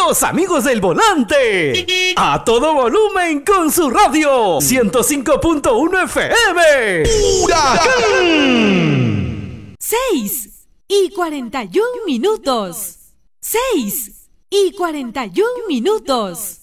Los amigos del volante. A todo volumen con su radio. 105.1 FM. ¡Huracán! 6:41. 6:41.